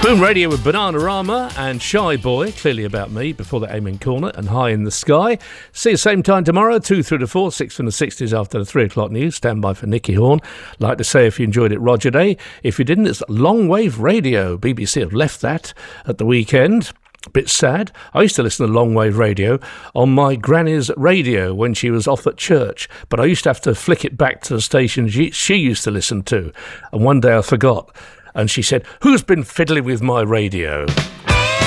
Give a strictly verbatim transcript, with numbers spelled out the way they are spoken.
Boom Radio with Bananarama and Shy Boy, clearly about me, before the Amen Corner and High in the Sky. See you same time tomorrow, two through to four, six from the sixties after the three o'clock news. Stand by for Nicky Horn. Like to say, if you enjoyed it, Roger Day. If you didn't, it's Long Wave Radio. B B C have left that at the weekend. A bit sad. I used to listen to Long Wave Radio on my granny's radio when she was off at church, but I used to have to flick it back to the station she, she used to listen to. And one day I forgot. And she said, "Who's been fiddling with my radio?"